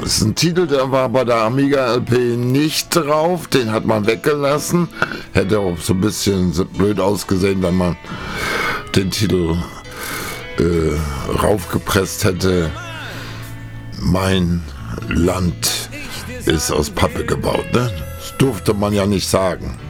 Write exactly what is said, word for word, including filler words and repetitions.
ist ein Titel, der war bei der Amiga L P nicht drauf, den hat man weggelassen. Hätte auch so ein bisschen blöd ausgesehen, wenn man den Titel äh, raufgepresst hätte. Mein Land ist aus Pappe gebaut, ne? Das durfte man ja nicht sagen.